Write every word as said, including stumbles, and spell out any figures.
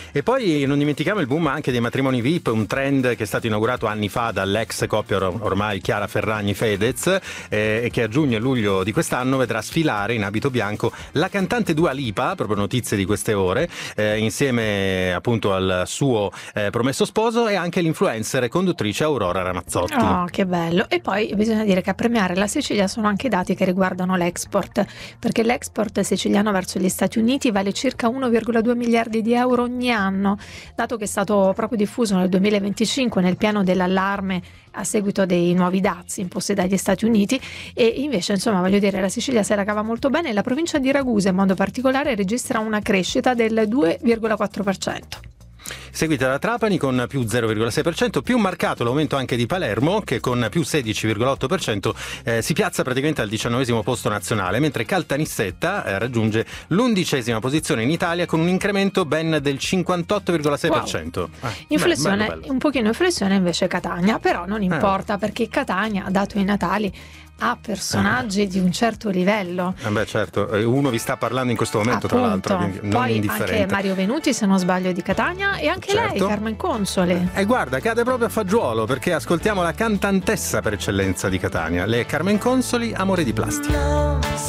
E poi non dimentichiamo il boom anche dei matrimoni V I P, un trend che è stato inaugurato anni fa dall'ex coppia or- ormai Chiara Ferragni Fedez, eh, e che a giugno e luglio di quest'anno vedrà sfilare in abito bianco la cantante Dua Lipa, proprio notizie di queste ore, eh, insieme appunto al suo eh, promesso sposo, e anche l'influencer e conduttrice Aurora Ramazzotti. Oh, che bello. E poi bisogna dire che a premiare la Sicilia sono anche i dati che riguardano l'export, perché l'export siciliano verso gli Stati Uniti vale circa uno virgola due miliardi di euro ogni anno, dato che è stato proprio diffuso nel duemilaventicinque nel piano dell'allarme a seguito dei nuovi dazi imposti dagli Stati Uniti. E invece, insomma, voglio dire, la Sicilia se la cava molto bene, e la provincia di Ragusa in modo particolare registra una crescita del due virgola quattro per cento. Seguita da Trapani con più zero virgola sei per cento, più marcato l'aumento anche di Palermo che con più sedici virgola otto per cento eh, si piazza praticamente al diciannovesimo posto nazionale, mentre Caltanissetta eh, raggiunge l'undicesima posizione in Italia con un incremento ben del cinquantotto virgola sei per cento. Wow. Eh, inflessione, bello, bello. Un pochino in flessione invece Catania, però non importa, eh. perché Catania ha dato i natali a personaggi eh. di un certo livello. Eh beh, certo, uno vi sta parlando in questo momento, appunto, tra l'altro, quindi non poi indifferente. Anche Mario Venuti, se non sbaglio, di Catania, e anche certo. lei, Carmen Consoli. E guarda, cade proprio a fagiolo, perché ascoltiamo la cantantessa per eccellenza di Catania, le Carmen Consoli, Amore di plastica.